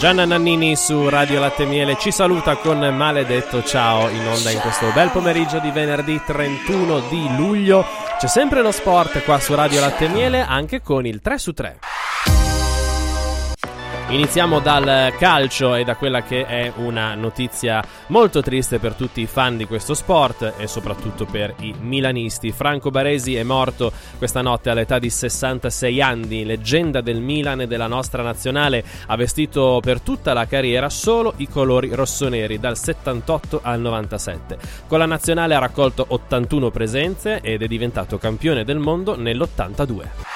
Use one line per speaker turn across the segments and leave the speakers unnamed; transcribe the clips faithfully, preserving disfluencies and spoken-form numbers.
Gianna Nannini su Radio Latte e Miele ci saluta con Maledetto Ciao, in onda in questo bel pomeriggio di venerdì trentuno di luglio. C'è sempre lo sport qua su Radio Latte e Miele, anche con il tre su tre. Iniziamo dal calcio e da quella che è una notizia molto triste per tutti i fan di questo sport e soprattutto per i milanisti. Franco Baresi è morto questa notte all'età di sessantasei anni, leggenda del Milan e della nostra nazionale. Ha vestito per tutta la carriera solo i colori rossoneri dal settantotto al novantasette. Con la nazionale ha raccolto ottantuno presenze ed è diventato campione del mondo nell'ottantadue.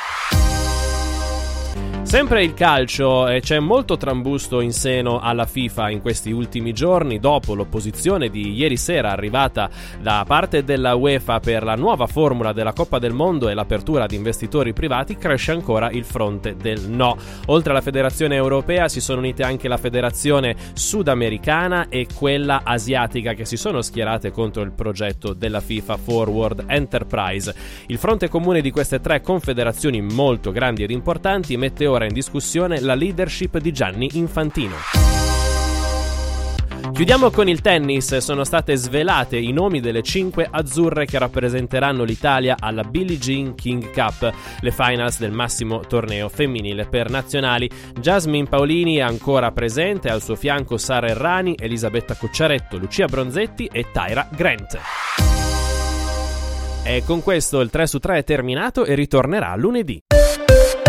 Sempre il calcio, e c'è molto trambusto in seno alla FIFA in questi ultimi giorni dopo l'opposizione di ieri sera arrivata da parte della UEFA per la nuova formula della Coppa del Mondo e l'apertura ad investitori privati. Cresce ancora il fronte del no. Oltre alla federazione europea si sono unite anche la federazione sudamericana e quella asiatica, che si sono schierate contro il progetto della FIFA Forward Enterprise. Il fronte comune di queste tre confederazioni molto grandi ed importanti mette ora in discussione la leadership di Gianni Infantino. Chiudiamo con il tennis. Sono state svelate i nomi delle cinque azzurre che rappresenteranno l'Italia alla Billie Jean King Cup, le finals del massimo torneo femminile per nazionali. Jasmine Paolini è ancora presente, al suo fianco Sara Errani, Elisabetta Cocciaretto, Lucia Bronzetti e Tyra Grant. E con questo il tre su tre è terminato e ritornerà lunedì.